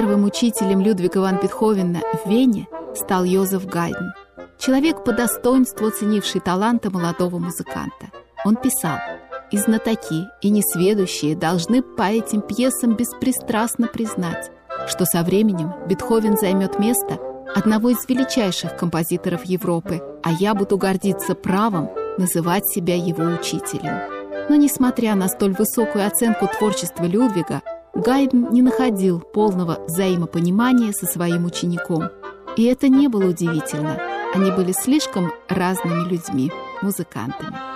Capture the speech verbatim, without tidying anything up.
Первым учителем Людвига ван Бетховена в Вене стал Йозеф Гайдн, человек по достоинству оценивший таланты молодого музыканта. Он писал: «И знатоки, и несведущие должны по этим пьесам беспристрастно признать, что со временем Бетховен займет место одного из величайших композиторов Европы, а я буду гордиться правом называть себя его учителем». Но, несмотря на столь высокую оценку творчества Людвига, Гайдн не находил полного взаимопонимания со своим учеником. И это не было удивительно. Они были слишком разными людьми, музыкантами.